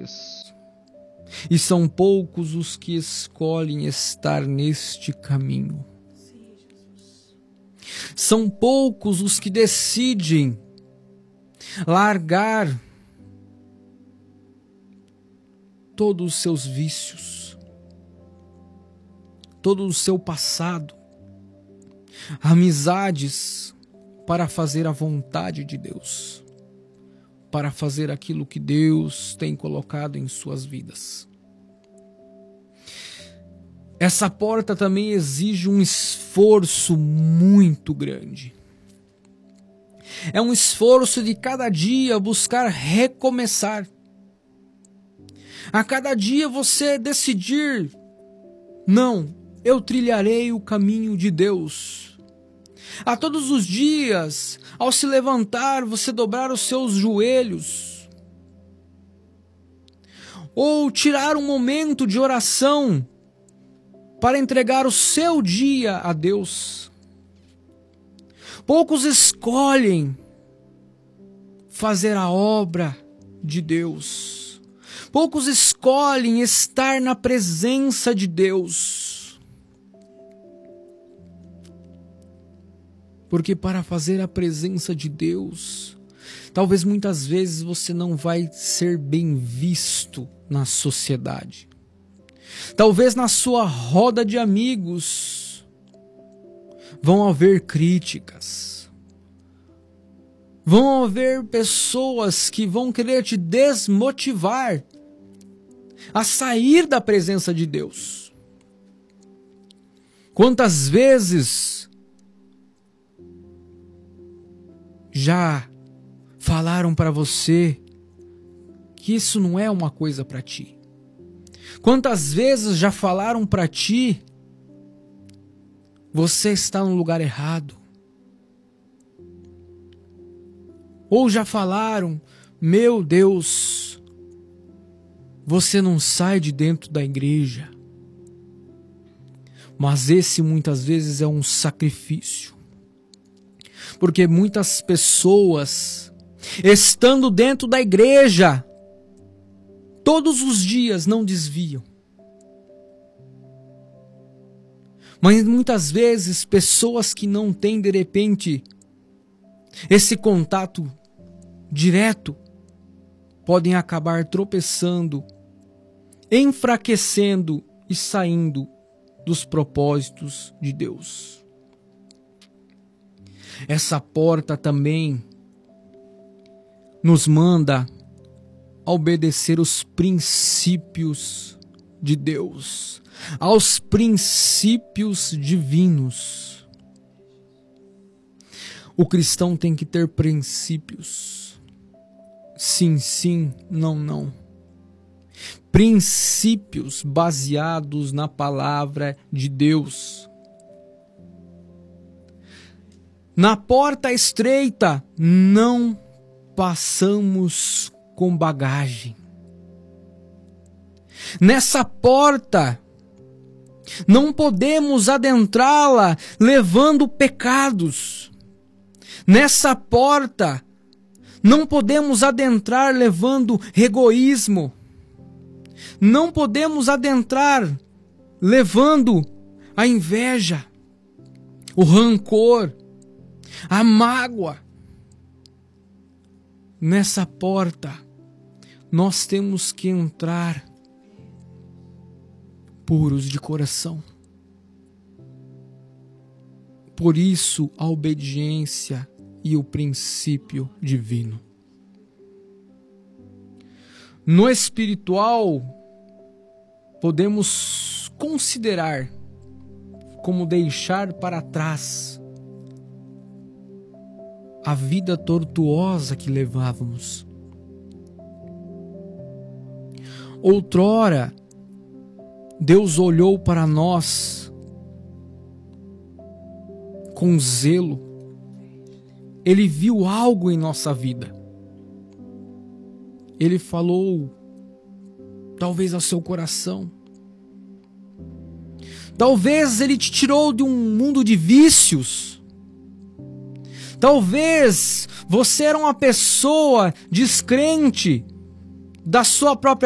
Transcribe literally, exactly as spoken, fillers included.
dias, e são poucos os que escolhem estar neste caminho. São poucos os que decidem largar todos os seus vícios, todo o seu passado, amizades, para fazer a vontade de Deus, para fazer aquilo que Deus tem colocado em suas vidas. Essa porta também exige um esforço muito grande. É um esforço de cada dia buscar recomeçar. A cada dia você decidir, não, eu trilharei o caminho de Deus. A todos os dias, ao se levantar, você dobrar os seus joelhos. Ou tirar um momento de oração para entregar o seu dia a Deus. Poucos escolhem fazer a obra de Deus. Poucos escolhem estar na presença de Deus. Porque para fazer a presença de Deus, talvez muitas vezes você não vai ser bem visto na sociedade. Talvez na sua roda de amigos vão haver críticas. Vão haver pessoas que vão querer te desmotivar a sair da presença de Deus. Quantas vezes já falaram para você que isso não é uma coisa para ti? Quantas vezes já falaram para ti, você está no lugar errado? Ou já falaram, meu Deus, você não sai de dentro da igreja. Mas esse muitas vezes é um sacrifício. Porque muitas pessoas, estando dentro da igreja, todos os dias não desviam. Mas muitas vezes pessoas que não têm de repente esse contato direto podem acabar tropeçando, enfraquecendo e saindo dos propósitos de Deus. Essa porta também nos manda a obedecer os princípios de Deus, aos princípios divinos. O cristão tem que ter princípios. Sim, sim, não, não. Princípios baseados na palavra de Deus. Na porta estreita não passamos com bagagem. Nessa porta não podemos adentrá-la levando pecados. Nessa porta não podemos adentrar levando egoísmo. Não podemos adentrar levando a inveja, o rancor, a mágoa. Nessa porta nós temos que entrar puros de coração. Por isso a obediência e o princípio divino. No espiritual, podemos considerar como deixar para trás a vida tortuosa que levávamos. Outrora, Deus olhou para nós com zelo. Ele viu algo em nossa vida. Ele falou, talvez ao seu coração. Talvez Ele te tirou de um mundo de vícios. Talvez você era uma pessoa descrente da sua própria